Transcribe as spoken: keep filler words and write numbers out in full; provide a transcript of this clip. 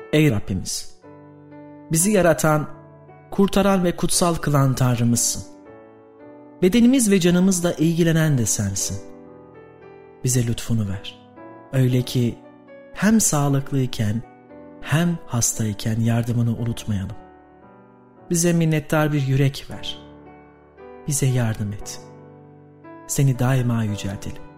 Ey Rabbimiz! Bizi yaratan, kurtaran ve kutsal kılan Tanrımızsın. Bedenimiz ve canımızla ilgilenen de sensin. Bize lütfunu ver. Öyle ki hem sağlıklıyken hem hastayken yardımını unutmayalım. Bize minnettar bir yürek ver. Bize yardım et. Seni daima yüceltelim.